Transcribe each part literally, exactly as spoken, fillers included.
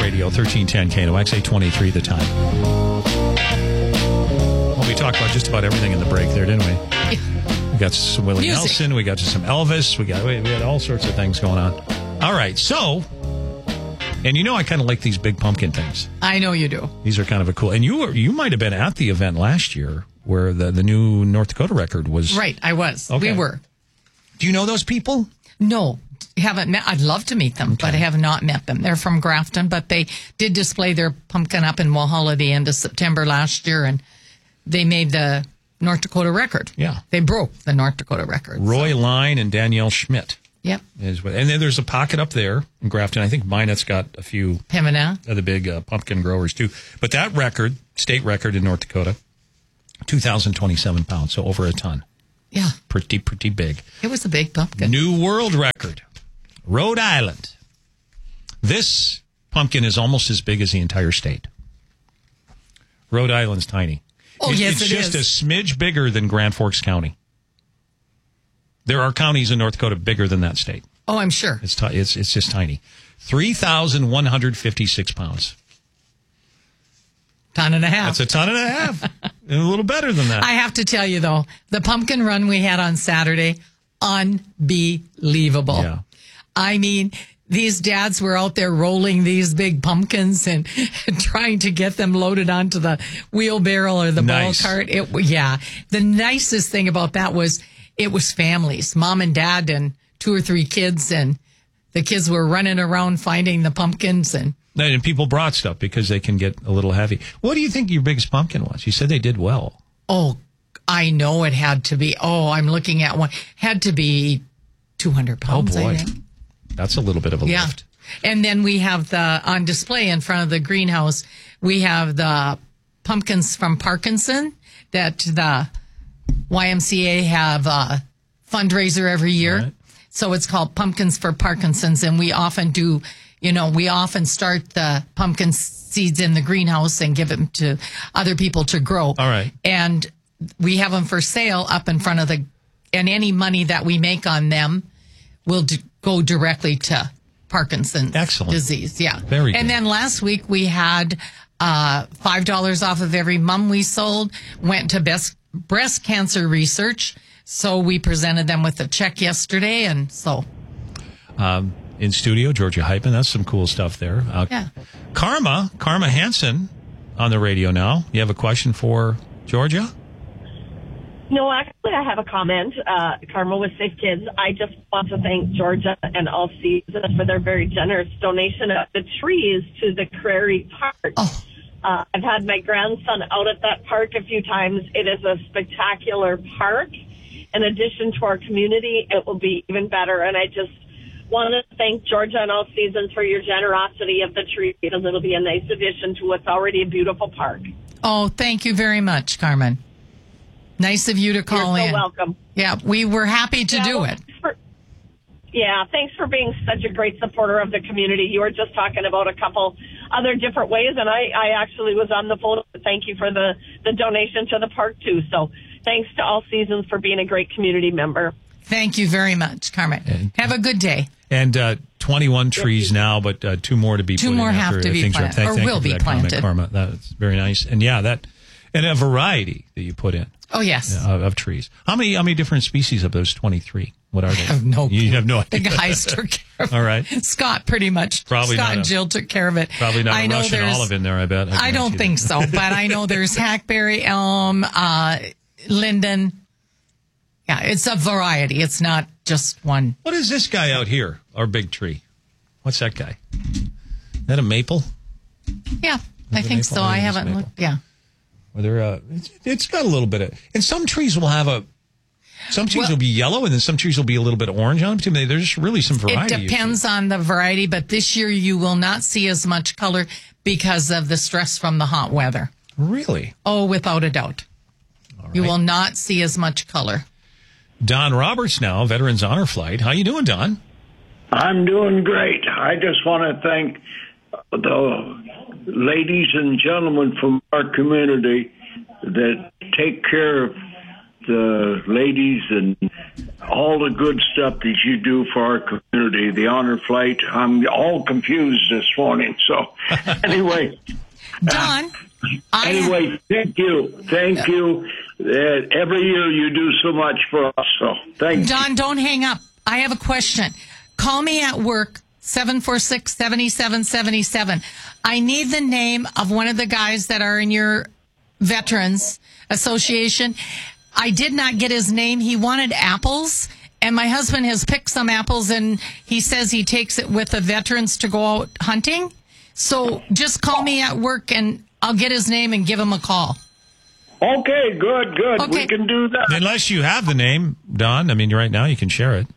Radio, thirteen ten K N O X, eight twenty-three the time. Well, we talked about just about everything in the break there, didn't we? We got some Willie Music. Nelson, we got some Elvis, we got we had all sorts of things going on. All right, so, and you know I kind of like these big pumpkin things. I know you do. These are kind of a cool, and you were you might have been at the event last year where the, the new North Dakota record was. Right, I was. Okay. We were. Do you know those people? No, haven't met. I'd love to meet them, Okay. but I have not met them. They're from Grafton, but they did display their pumpkin up in Walhalla the end of September last year, and they made the North Dakota record. Yeah. They broke the North Dakota record. Roy Line and Danielle Schmidt. Yep. Is what, and then there's a pocket up there in Grafton. I think Minot's got a few Pembina. of the big uh, pumpkin growers too. But that record, state record in North Dakota, two thousand twenty-seven pounds, so over a ton. Yeah. Pretty, pretty big. It was a big pumpkin. New world record, Rhode Island. This pumpkin is almost as big as the entire state. Rhode Island's tiny. Oh, It- yes, it's it just is. a smidge bigger than Grand Forks County. There are counties in North Dakota bigger than that state. Oh, I'm sure. It's ti- it's it's just tiny. three thousand one hundred fifty-six pounds. Ton and a half. That's a ton and a half. And a little better than that. I have to tell you, though, the pumpkin run we had on Saturday, unbelievable. Yeah. I mean, these dads were out there rolling these big pumpkins and trying to get them loaded onto the wheelbarrow or the Nice. ball cart. It, yeah. The nicest thing about that was it was families, mom and dad and two or three kids, and the kids were running around finding the pumpkins. And And people brought stuff because they can get a little heavy. What do you think your biggest pumpkin was? You said they did well. oh, I know it had to be. Oh, I'm looking at one. Had to be two hundred pounds, Oh, boy. I think. That's a little bit of a Yeah. lift. And then we have the, on display in front of the greenhouse, we have the pumpkins from Parkinson that the Y M C A have a fundraiser every year. Right. So it's called Pumpkins for Parkinson's. And we often do, you know, we often start the pumpkin seeds in the greenhouse and give them to other people to grow. All right. And we have them for sale up in front of the, and any money that we make on them will d- go directly to Parkinson's Excellent. disease. Yeah. Very And good. then last week we had uh, five dollars off of every mum we sold, went to best breast cancer research. So we presented them with a check yesterday. And so, Um, in studio, Georgia Hypen. That's some cool stuff there. Uh, yeah. Karma, Karma Hansen on the radio now. You have a question for Georgia? No, actually, I have a comment. Uh, Karma with Safe Kids. I just want to thank Georgia and All Seasons for their very generous donation of the trees to the Prairie Park. Oh. Uh, I've had my grandson out at that park a few times. It is a spectacular park. In addition to our community, it will be even better. And I just want to thank Georgia and All Seasons for your generosity of the trees, because it'll be a nice addition to what's already a beautiful park. Oh, thank you very much, Carmen. Nice of you to call You're so in. welcome. Yeah, we were happy to Yeah, do well, it. thanks for- yeah, thanks for being such a great supporter of the community. You were just talking about a couple other different ways, and I, I actually was on the phone to thank you for the, the donation to the park, too. So thanks to All Seasons for being a great community member. Thank you very much, Carmen. And- Have a good day. And uh, twenty-one trees now, but uh, two more to be Two put more in have after to be things are- planted, thank- or thank will you for be that comment, planted. Karma. That's very nice. And yeah, that and a variety that you put in Oh, yes. uh, of trees. How many how many different species of those twenty-three? What are they? I have no You clue. have no The idea. guys took care of it. All right. Scott pretty much. Probably Scott not and a- Jill took care of it. Probably not I a know Russian there's- olive in there, I bet. I, I don't guarantee think that. so, but I know there's hackberry, elm, uh, linden. Yeah, it's a variety. It's not just one. What is this guy out here? Our big tree. What's that guy? Is that a maple? Yeah, I it think maple? so. I I think it's haven't maple. looked. Yeah. Or they're, uh, it's, it's got a little bit of, and some trees will have a, some trees Well- will be yellow, and then some trees will be a little bit orange on them. There's just really some variety. It you depends on the variety, but this year you will not see as much color because of the stress from the hot weather. see. Really? Oh, without a doubt. You will not see as much color. Don Roberts now, Veterans Honor Flight. How you doing, Don? I'm doing great. I just want to thank the ladies and gentlemen from our community that take care of the ladies and all the good stuff that you do for our community, the honor flight. I'm all confused this morning. So anyway. Don. Uh, anyway, thank you. Thank you. Uh, every year you do so much for us. So thank you. Don, don't hang up. I have a question. Call me at work, seven four six, seven seven seven seven. I need the name of one of the guys that are in your Veterans Association. I did not get his name. He wanted apples, and my husband has picked some apples, and he says he takes it with the veterans to go out hunting. So just call me at work, and I'll get his name and give him a call. Okay, good, good. Okay. We can do that. Unless you have the name, Don. I mean, right now you can share it.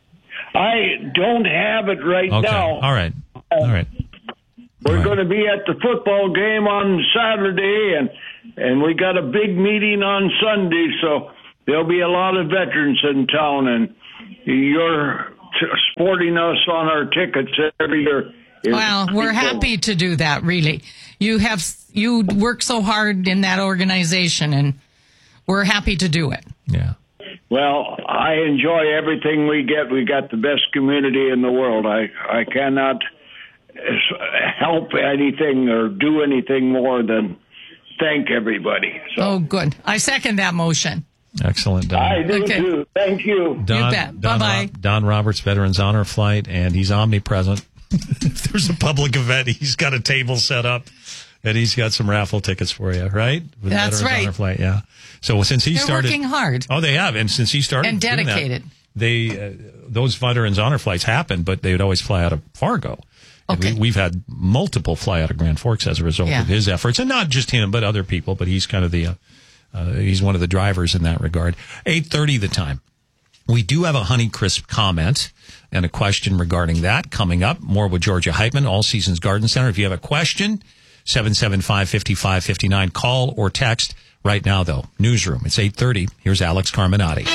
I don't have it right Okay. now. All right. All right. We're All right. going to be at the football game on Saturday, and and we got a big meeting on Sunday, so there'll be a lot of veterans in town, and you're t- supporting us on our tickets every year. Well, we're happy to do that, really. You have you work so hard in that organization, and we're happy to do it. Yeah. Well, I enjoy everything we get. We got the best community in the world. I, I cannot help anything or do anything more than thank everybody. So. Oh, good. I second that motion. Excellent, Don. I do Okay. too. Thank you. Don, You bet. Don, Bye-bye. Rob- Don Roberts, Veterans Honor Flight, and he's omnipresent. If there's a public event, he's got a table set up, and he's got some raffle tickets for you, right? With That's Veterans right. Honor Flight, yeah. So since he They're started, working hard. Oh, they have, and since he started And doing that, dedicated. they uh, those Veterans Honor Flights happened, but they would always fly out of Fargo. And Okay. we, we've had multiple fly out of Grand Forks as a result Yeah. of his efforts, and not just him, but other people. But he's kind of the uh, uh, he's one of the drivers in that regard. Eight thirty the time. We do have a Honeycrisp comment and a question regarding that coming up. More with Georgia Heitman, All Seasons Garden Center. If you have a question, seven seven five, five five five nine. Call or text right now, though. Newsroom. It's eight thirty. Here's Alex Carminati.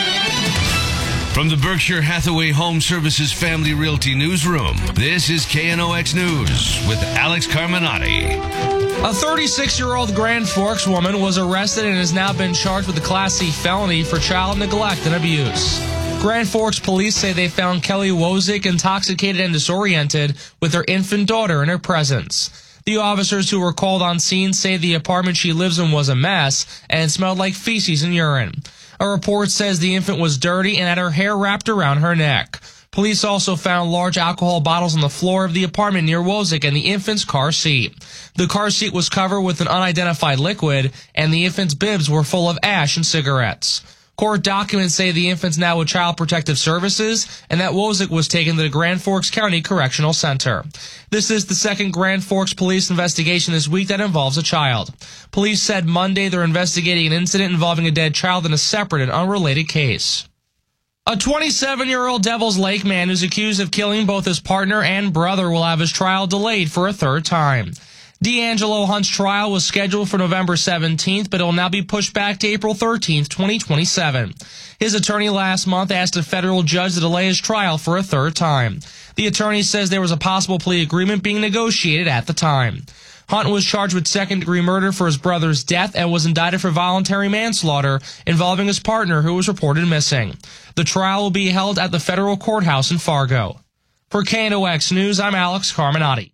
From the Berkshire Hathaway Home Services Family Realty Newsroom, this is K N O X News with Alex Carminati. A thirty-six-year-old Grand Forks woman was arrested and has now been charged with a Class C felony for child neglect and abuse. Grand Forks police say they found Kelly Wozik intoxicated and disoriented with her infant daughter in her presence. The officers who were called on scene say the apartment she lives in was a mess and smelled like feces and urine. A report says the infant was dirty and had her hair wrapped around her neck. Police also found large alcohol bottles on the floor of the apartment near Wozik and the infant's car seat. The car seat was covered with an unidentified liquid, and the infant's bibs were full of ash and cigarettes. Court documents say the infant's now with Child Protective Services and that Wozik was taken to the Grand Forks County Correctional Center. This is the second Grand Forks police investigation this week that involves a child. Police said Monday they're investigating an incident involving a dead child in a separate and unrelated case. A twenty-seven-year-old Devil's Lake man who's accused of killing both his partner and brother will have his trial delayed for a third time. D'Angelo Hunt's trial was scheduled for November seventeenth, but it will now be pushed back to April thirteenth, twenty twenty-seven. His attorney last month asked a federal judge to delay his trial for a third time. The attorney says there was a possible plea agreement being negotiated at the time. Hunt was charged with second-degree murder for his brother's death and was indicted for voluntary manslaughter involving his partner who was reported missing. The trial will be held at the federal courthouse in Fargo. For K N O X News, I'm Alex Carminati.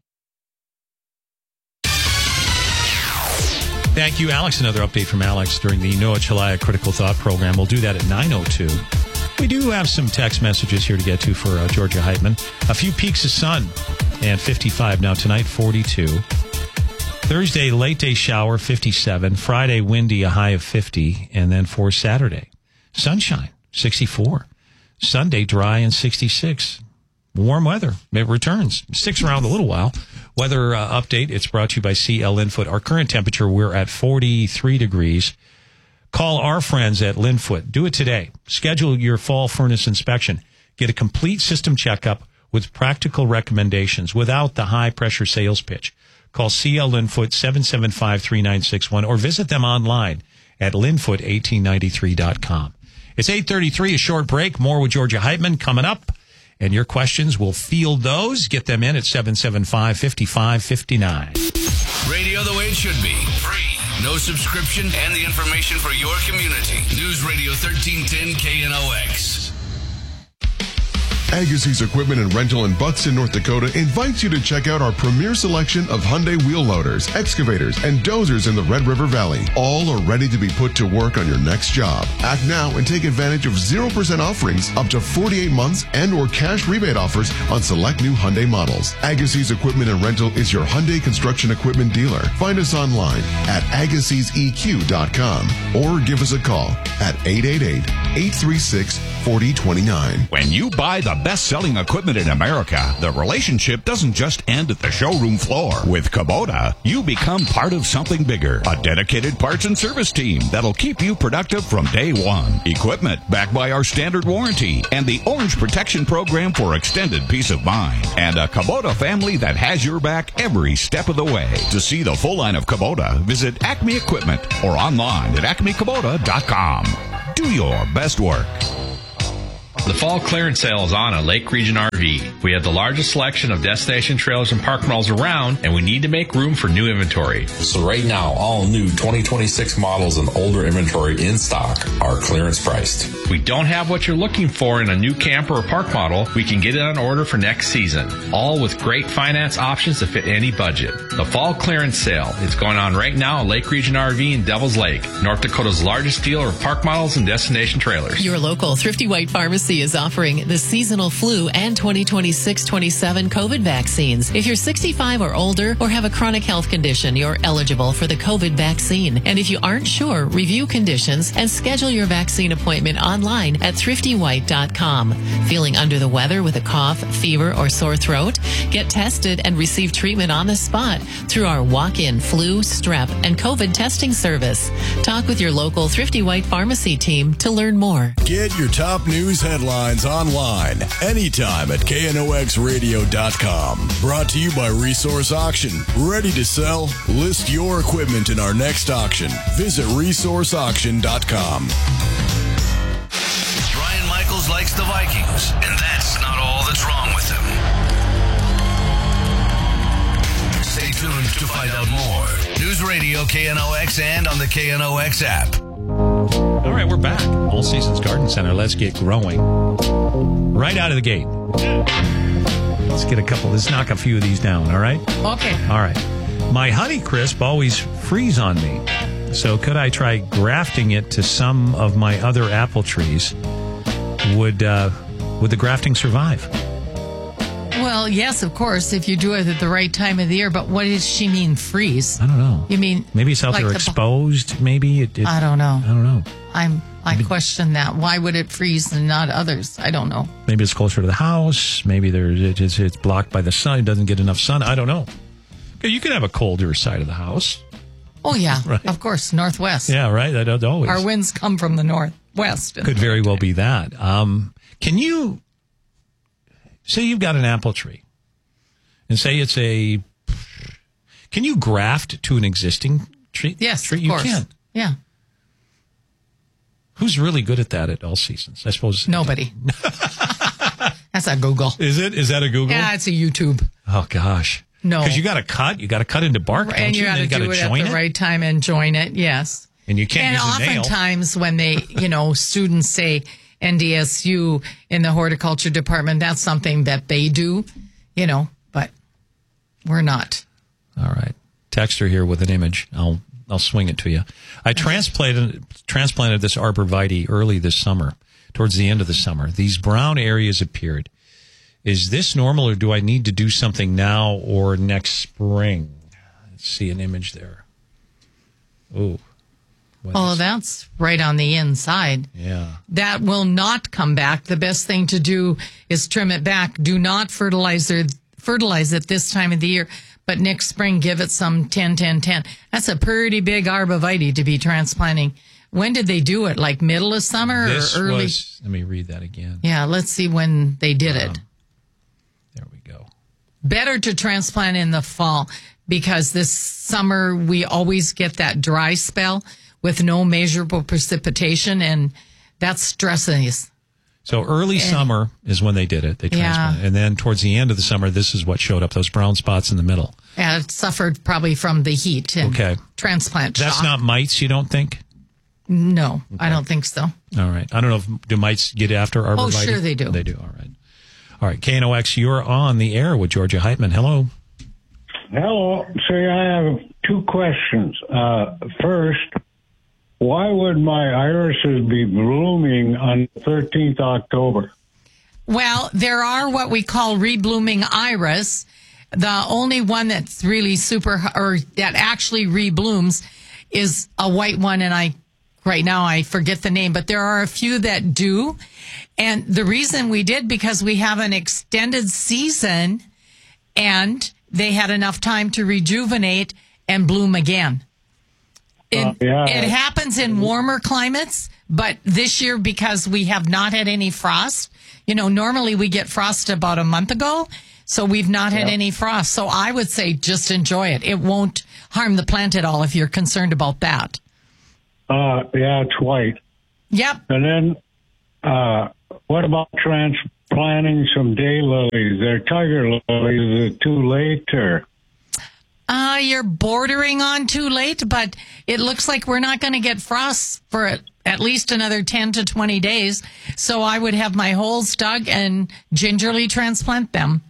Thank you, Alex. Another update from Alex during the Noah Chelaya Critical Thought program. We'll do that at nine oh two. We do have some text messages here to get to for uh, Georgia Heitman. A few peaks of sun and fifty-five now tonight, forty-two. Thursday, late day shower, fifty-seven. Friday, windy, a high of fifty. And then for Saturday, sunshine, sixty-four. Sunday, dry and sixty-six. Warm weather. It returns. Sticks around a little while. Weather uh, update. It's brought to you by C L Linfoot. Our current temperature, we're at forty-three degrees. Call our friends at Linfoot. Do it today. Schedule your fall furnace inspection. Get a complete system checkup with practical recommendations without the high-pressure sales pitch. Call C L Linfoot seven seven five, three nine six one or visit them online at linfoot eighteen ninety-three dot com. It's eight thirty-three, a short break. More with Georgia Heitman coming up. And your questions, we'll field those. Get them in at seven seven five, five five five nine. Radio the way it should be. Free. No subscription and the information for your community. News Radio thirteen ten K N O X. Agassiz Equipment and Rental in Buxton, North Dakota invites you to check out our premier selection of Hyundai wheel loaders, excavators, and dozers in the Red River Valley. All are ready to be put to work on your next job. Act now and take advantage of zero percent offerings up to forty-eight months and or cash rebate offers on select new Hyundai models. Agassiz Equipment and Rental is your Hyundai construction equipment dealer. Find us online at agassiz e q dot com or give us a call at eight eight eight, eight three six, four zero two nine. When you buy the best-selling equipment in America, the relationship doesn't just end at the showroom floor. With Kubota, you become part of something bigger. A dedicated parts and service team that'll keep you productive from day one. Equipment backed by our standard warranty and the Orange Protection Program for extended peace of mind. And a Kubota family that has your back every step of the way. To see the full line of Kubota, visit Acme Equipment or online at acme kubota dot com. Do your best work. The fall clearance sale is on at Lake Region R V. We have the largest selection of destination trailers and park models around, and we need to make room for new inventory. So right now, all new twenty twenty-six models and older inventory in stock are clearance priced. We don't have what you're looking for in a new camper or park model. We can get it on order for next season, all with great finance options to fit any budget. The fall clearance sale is going on right now at Lake Region R V in Devil's Lake, North Dakota's largest dealer of park models and destination trailers. Your local Thrifty White Pharmacy is offering the seasonal flu and twenty twenty-six twenty-seven COVID vaccines. If you're sixty-five or older or have a chronic health condition, you're eligible for the COVID vaccine. And if you aren't sure, review conditions and schedule your vaccine appointment online at thrifty white dot com. Feeling under the weather with a cough, fever, or sore throat? Get tested and receive treatment on the spot through our walk-in flu, strep, and COVID testing service. Talk with your local Thrifty White Pharmacy team to learn more. Get your top news headlines online anytime at K N O X radio dot com. Brought to you by Resource Auction. Ready to sell? List your equipment in our next auction. Visit resource auction dot com. Brian Michaels likes the Vikings, and that's not all that's wrong with him. Stay tuned to find out more. News Radio K N O X and on the K N O X app. All right, we're back. All Seasons Garden Center. Let's get growing. Right out of the gate. Let's get a couple. Let's knock a few of these down, all right? Okay. All right. My Honeycrisp always freeze on me. So could I try grafting it to some of my other apple trees? Would, uh, would the grafting survive? Well, yes, of course, if you do it at the right time of the year. But what does she mean, freeze? I don't know. You mean maybe it's out like there the exposed? Maybe it, it. I don't know. I don't know. I'm. I maybe, question that. Why would it freeze and not others? I don't know. Maybe it's closer to the house. Maybe there's it, it's, it's blocked by the sun. It doesn't get enough sun. I don't know. Okay, you could have a colder side of the house. Oh yeah, right. Of course, northwest. Yeah, right. I don't always. Our winds come from the northwest. Could very well be that. Um, can you say you've got an apple tree? And say it's a, can you graft to an existing tree? Yes, tree? of You course. can. Yeah. Who's really good at that at All Seasons? I suppose. Nobody. That's a Google. Is it? Is that a Google? Yeah, it's a YouTube. Oh, gosh. No. Because you got to cut. You got to cut into bark, don't and you? you got to gotta do it join at the it? right time and join it, yes. And you can't and use a nail. oftentimes when they, you know, students say N D S U in the horticulture department, that's something that they do, you know, but we're not. All right. Text her here with an image. I'll I'll swing it to you. I transplanted transplanted this arborvitae early this summer, towards the end of the summer. These brown areas appeared. Is this normal, or do I need to do something now or next spring? Let's see an image there. Oh. Oh, that's right on the inside. Yeah. That will not come back. The best thing to do is trim it back. Do not fertilize it, fertilize it this time of the year. But next spring, give it some ten ten ten. That's a pretty big arborvitae to be transplanting. When did they do it? Like middle of summer this or early? Was, let me read that again. Yeah, let's see when they did um, it. There we go. Better to transplant in the fall because this summer we always get that dry spell with no measurable precipitation, and that's stressing us. So early and, summer is when they did it. They transplanted. Yeah. And then towards the end of the summer, this is what showed up, those brown spots in the middle. Yeah, it suffered probably from the heat and okay. transplant That's shock. not mites, you don't think? No, okay. I don't think so. All right. I don't know if, do mites get after arborvitae? Oh, sure they do. They do, all right. All right, K N O X, you're on the air with Georgia Heitman. Hello. Hello. Say, I have two questions. Uh, first, why would my irises be blooming on thirteenth October? Well, there are what we call reblooming iris. The only one that's really super, or that actually reblooms is a white one, and I, right now I forget the name, but there are a few that do. And the reason we did, because we have an extended season, and they had enough time to rejuvenate and bloom again. It, uh, yeah. it happens in warmer climates, but this year, because we have not had any frost, you know, normally we get frost about a month ago, so we've not had yeah. any frost. So I would say just enjoy it. It won't harm the plant at all if you're concerned about that. Uh, yeah, it's white. Yep. And then, uh, what about transplanting some daylilies? They're tiger lilies. Is it too late, or? Uh, you're bordering on too late, but it looks like we're not going to get frost for at least another ten to twenty days. So I would have my holes dug and gingerly transplant them.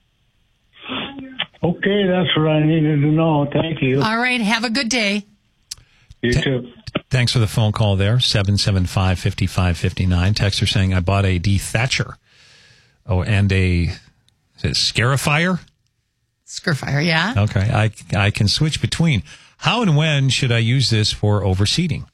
Okay, that's what I needed to know. Thank you. All right, have a good day. You too. Thanks for the phone call there, seven seven five, five five five nine. Texter saying, I bought a dethatcher. Oh, and a, is it scarifier? Scarifier, yeah. Okay, I, I can switch between. How and when should I use this for overseeding?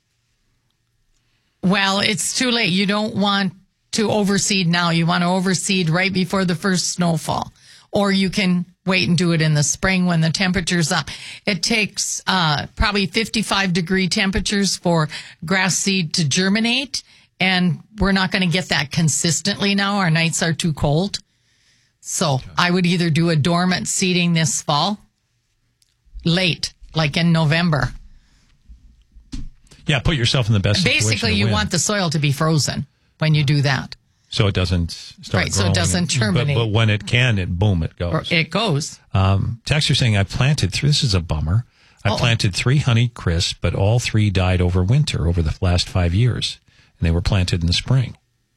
Well, it's too late. You don't want to overseed now. You want to overseed right before the first snowfall. Or you can wait and do it in the spring when the temperature's up. It takes uh, probably fifty-five degree temperatures for grass seed to germinate, and we're not going to get that consistently now. Our nights are too cold. So okay. I would either do a dormant seeding this fall, late, like in November. Yeah, put yourself in the best situation. Basically, you win. want the soil to be frozen when you do that. So it doesn't start right, growing. so it doesn't germinate. But, but when it can, it boom, it goes. Or it goes. Um, Texter saying, I planted three, this is a bummer. I oh. planted three honey crisp, but all three died over winter over the last five years. And they were planted in the spring.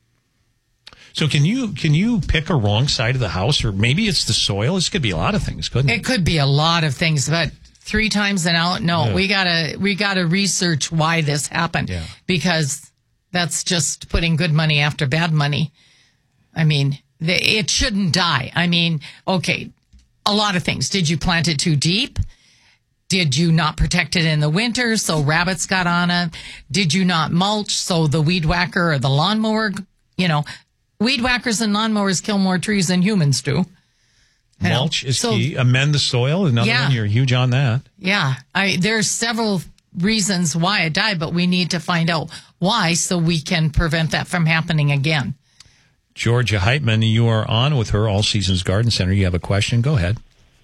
So can you can you pick a wrong side of the house? Or maybe it's the soil? This could be a lot of things, couldn't it? It could be a lot of things, but three times an out, no. Yeah. We gotta we gotta research why this happened. Yeah. Because that's just putting good money after bad money. I mean, it shouldn't die. I mean, okay, a lot of things. Did you plant it too deep? Did you not protect it in the winter so rabbits got on it? Did you not mulch so the weed whacker or the lawnmower, you know, weed whackers and lawnmowers kill more trees than humans do. Mulch is so, key. Amend the soil. Another yeah, one. You're huge on that. Yeah. I, there's several reasons why it died, but we need to find out why so we can prevent that from happening again. Georgia Heitman, you are on with her All Seasons Garden Center. You have a question? Go ahead.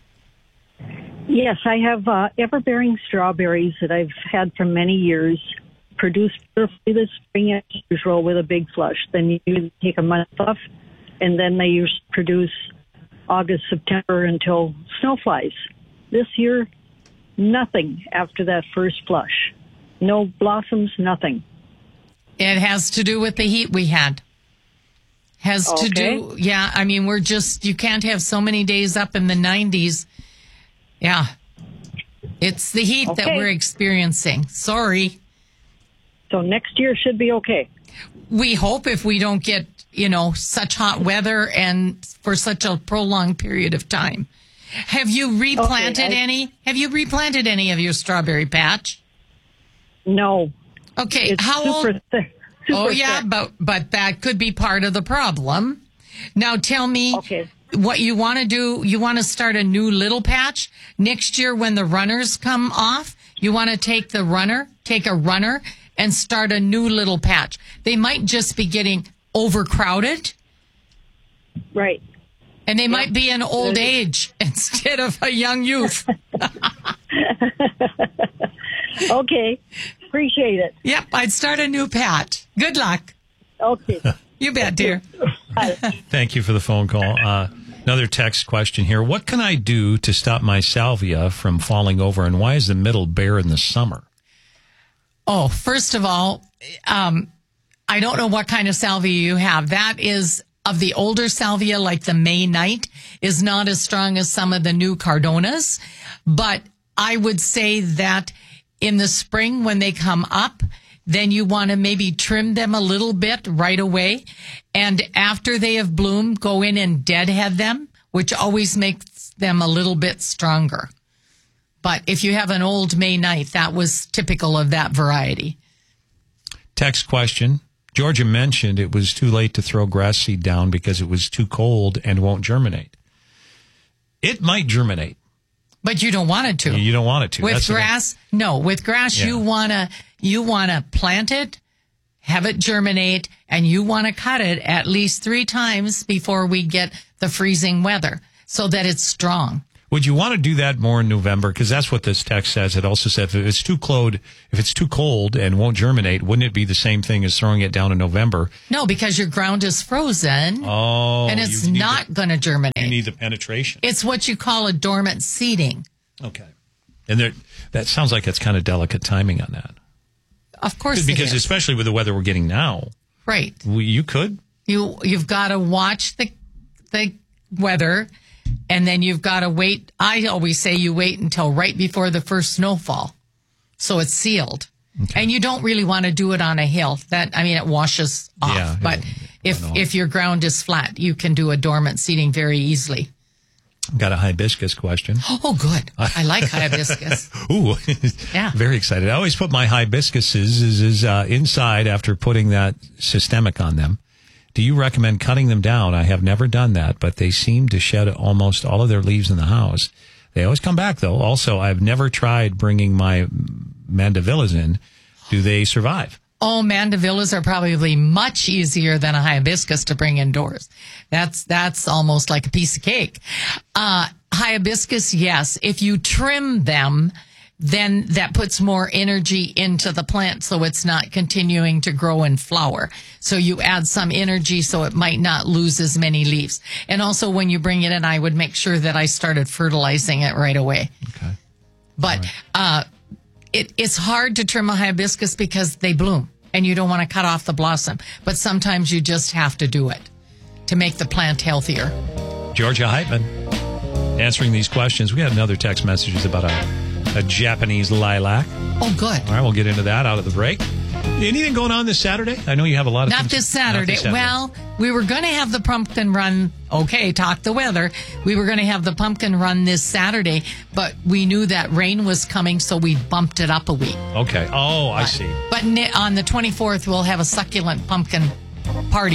Yes, I have uh, ever-bearing strawberries that I've had for many years, produced beautifully this spring as usual with a big flush. Then you take a month off, and then they usually produce August, September until snow flies. This year, nothing after that first flush. No blossoms, nothing. It has to do with the heat we had. Has okay. to do, yeah, I mean, we're just, you can't have so many days up in the nineties. Yeah. It's the heat okay. that we're experiencing. Sorry. So next year should be okay. We hope, if we don't get, you know, such hot weather and for such a prolonged period of time. Have you replanted okay, I, any? Have you replanted any of your strawberry patch? No. Okay, it's how super old? Thick. Super oh yeah, thick. but but that could be part of the problem. Now tell me okay. what you want to do. You want to start a new little patch next year when the runners come off. You want to take the runner, take a runner, and start a new little patch. They might just be getting overcrowded. Right. And they yep. might be in old age instead of a young youth. Okay. Appreciate it. Yep. I'd start a new patch. Good luck. Okay. You bet, dear. Thank you for the phone call. Uh, another text question here. What can I do to stop my salvia from falling over, and why is the middle bare in the summer? Oh, first of all, um, I don't know what kind of salvia you have. That is of the older salvia, like the May Night, is not as strong as some of the new Cardonas. But I would say that in the spring when they come up, then you want to maybe trim them a little bit right away. And after they have bloomed, go in and deadhead them, which always makes them a little bit stronger. But if you have an old May Night, that was typical of that variety. Text question. Georgia mentioned it was too late to throw grass seed down because it was too cold and won't germinate. It might germinate. But you don't want it to. You don't want it to. With That's grass, no. With grass, Yeah. you wanna you wanna plant it, have it germinate, and you wanna cut it at least three times before we get the freezing weather, so that it's strong. Would you want to do that more in November? Because that's what this text says. It also said if it's too cold, if it's too cold and won't germinate, wouldn't it be the same thing as throwing it down in November? No, because your ground is frozen. Oh, and it's you need not the- going to germinate. You need the penetration. It's what you call a dormant seeding. Okay. And there, that sounds like it's kind of delicate timing on that. Of course, Because it is. especially with the weather we're getting now, Right. we- you could. You you've got to watch the the weather, and then you've got to wait. I always say you wait until right before the first snowfall, so it's sealed. Okay. And you don't really want to do it on a hill. That I mean, it washes off. Yeah, but yeah, if if your ground is flat, you can do a dormant seeding very easily. Got a hibiscus question. Oh, good. I like hibiscus. Ooh, Yeah. very excited. I always put my hibiscuses is, is, uh, inside after putting that systemic on them. Do you recommend cutting them down? I have never done that, but they seem to shed almost all of their leaves in the house. They always come back, though. Also, I've never tried bringing my mandavillas in. Do they survive? Oh, mandavillas are probably much easier than a hibiscus to bring indoors. That's that's almost like a piece of cake. Uh, hibiscus, yes. If you trim them, then that puts more energy into the plant, so it's not continuing to grow and flower. So you add some energy so it might not lose as many leaves. And also when you bring it in, I would make sure that I started fertilizing it right away. Okay. But uh, it, it's hard to trim a hibiscus because they bloom and you don't want to cut off the blossom. But sometimes you just have to do it to make the plant healthier. Georgia Heitman answering these questions. We had another text messages about a, a Japanese lilac. Oh, good. All right, we'll get into that out of the break. Anything going on this Saturday? I know you have a lot of Not things. this Saturday. Not this Saturday. Well, we were going to have the pumpkin run. Okay, talk the weather. We were going to have the pumpkin run this Saturday, but we knew that rain was coming, so we bumped it up a week. Okay. Oh, I see. But ni- on the twenty-fourth, we'll have a succulent pumpkin party.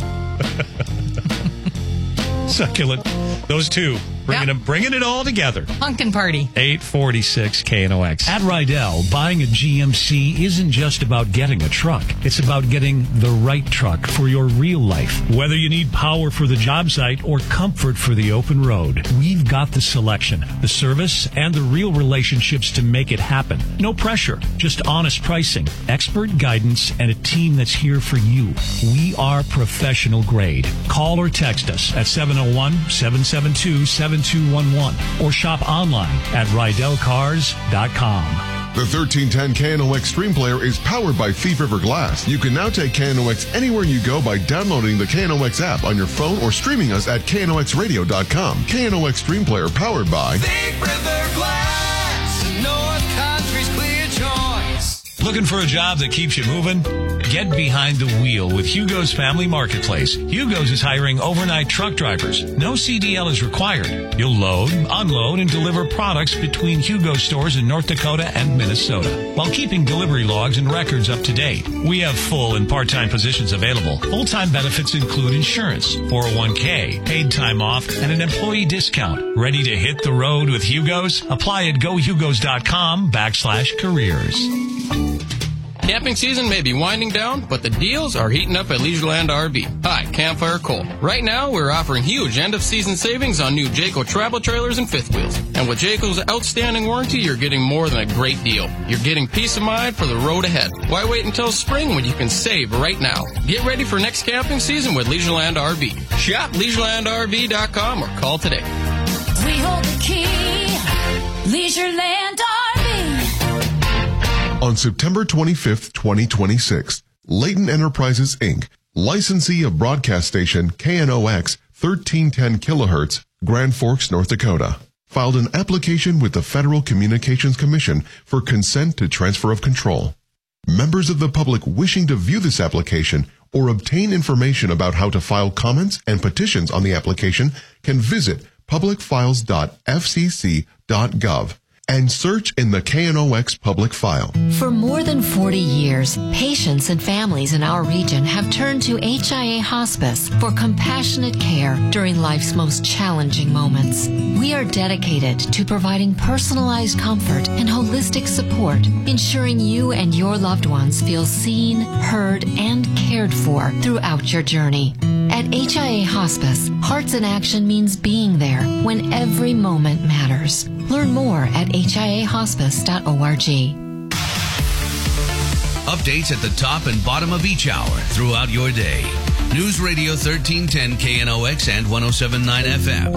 Succulent. Those two. Bringing, Yep. them, bringing it all together. Pumpkin party. eight forty-six K N O X. At Rydell, buying a G M C isn't just about getting a truck. It's about getting the right truck for your real life. Whether you need power for the job site or comfort for the open road, we've got the selection, the service, and the real relationships to make it happen. No pressure, just honest pricing, expert guidance, and a team that's here for you. We are professional grade. Call or text us at seven oh one, seven seven two, seven two one one or shop online at rydell cars dot com. The thirteen ten K N O X Stream Player is powered by Thief River Glass. You can now take K N O X anywhere you go by downloading the K N O X app on your phone or streaming us at K N O X radio dot com. K N O X Stream Player powered by Thief River Glass, North Country's clear choice. Looking for a job that keeps you moving? Get behind the wheel with Hugo's Family Marketplace. Hugo's is hiring overnight truck drivers. No C D L is required. You'll load, unload, and deliver products between Hugo's stores in North Dakota and Minnesota, while keeping delivery logs and records up to date. We have full and part-time positions available. Full-time benefits include insurance, four oh one k, paid time off, and an employee discount. Ready to hit the road with Hugo's? Apply at gohugos.com backslash careers. Camping season may be winding down, but the deals are heating up at Leisureland R V. Hi, Campfire Cole. Right now, we're offering huge end-of-season savings on new Jayco travel trailers and fifth wheels. And with Jayco's outstanding warranty, you're getting more than a great deal. You're getting peace of mind for the road ahead. Why wait until spring when you can save right now? Get ready for next camping season with Leisureland R V. Shop leisureland r v dot com or call today. We hold the key, Leisureland R V. on September twenty-fifth, twenty twenty-six. Layton Enterprises, Incorporated licensee of broadcast station K N O X thirteen ten kilohertz, Grand Forks, North Dakota. Filed an application with the Federal Communications Commission for consent to transfer of control. Members of the public wishing to view this application or obtain information about how to file comments and petitions on the application can visit public files dot f c c dot gov and search in the K N O X public file. For more than forty years, patients and families in our region have turned to H I A Hospice for compassionate care during life's most challenging moments. We are dedicated to providing personalized comfort and holistic support, ensuring you and your loved ones feel seen, heard, and cared for throughout your journey. At H I A Hospice, Hearts in Action means being there when every moment matters. Learn more at h i a hospice dot org. Updates at the top and bottom of each hour throughout your day. News Radio thirteen ten K N O X and one oh seven point nine F M.